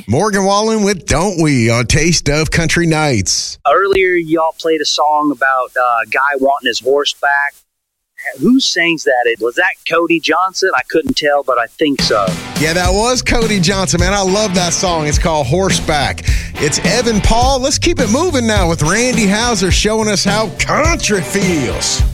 Morgan Wallen with Don't We on Taste of Country Nights. Earlier, y'all played a song about a guy wanting his horse back. Who sings that? Was that Cody Johnson? I couldn't tell, but I think so. Yeah, that was Cody Johnson, man. I love that song. It's called Horseback. It's Evan Paul. Let's keep it moving now with Randy Houser showing us how country feels.